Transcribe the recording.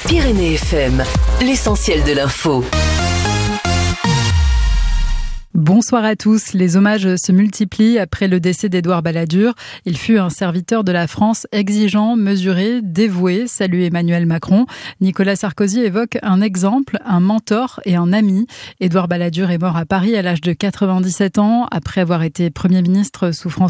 Pyrénées FM, l'essentiel de l'info. Bonsoir à tous. Les hommages se multiplient après le décès d'Édouard Balladur. Il fut un serviteur de la France exigeant, mesuré, dévoué, salue Emmanuel Macron. Nicolas Sarkozy évoque un exemple, un mentor et un ami. Édouard Balladur est mort à Paris à l'âge de 97 ans après avoir été Premier ministre sous François